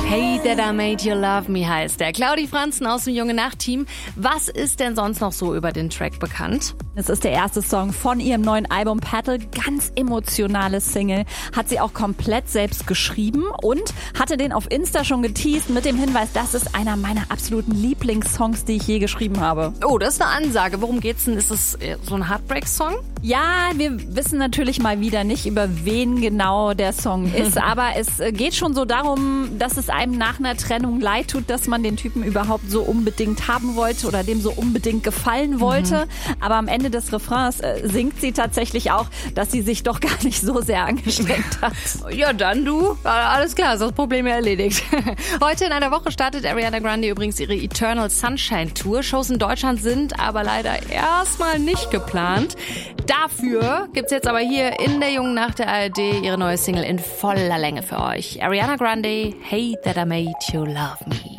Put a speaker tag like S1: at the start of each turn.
S1: Hey That I Made You Love Me heißt der. Claudi Franzen aus dem Junge Nacht-Team. Was ist denn sonst noch so über den Track bekannt?
S2: Es ist der erste Song von ihrem neuen Album Petal. Ganz emotionale Single. Hat sie auch komplett selbst geschrieben und hatte den auf Insta schon geteased mit dem Hinweis, das ist einer meiner absoluten Lieblingssongs, die ich je geschrieben habe.
S1: Oh, das ist eine Ansage. Worum geht's denn? Ist es so ein Heartbreak-Song?
S2: Ja, wir wissen natürlich mal wieder nicht, über wen genau der Song ist, aber es geht schon so darum, dass es einem nach einer Trennung leid tut, dass man den Typen überhaupt so unbedingt haben wollte oder dem so unbedingt gefallen wollte. Aber am Ende des Refrains singt sie tatsächlich auch, dass sie sich doch gar nicht so sehr angestrengt hat.
S1: Ja, dann du. Alles klar, ist das Problem erledigt. Heute in einer Woche startet Ariana Grande übrigens ihre Eternal Sunshine Tour. Shows in Deutschland sind aber leider erstmal nicht geplant. Dafür gibt's jetzt aber hier in der Jungen Nacht der ARD ihre neue Single in voller Länge für euch. Ariana Grande, Hey That I Made You Love Me.